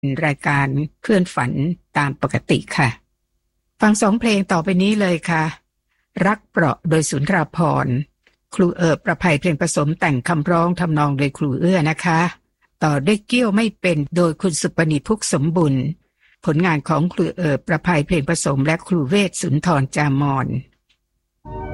รายการเพื่อนฝันตามปกติค่ะฟัง2 เพลงต่อไปนี้เลยค่ะรักเปราะโดยสุนทราภรณ์ครูประภัยเพลงผสมแต่งคำร้องทำนองโดยครูเอื้อนะคะต่อด้วยเกี้ยวไม่เป็นโดยคุณสุปนีพุกสมบุญผลงานของครูประภัยเพลงผสมและครูเวชสุนทรจามอน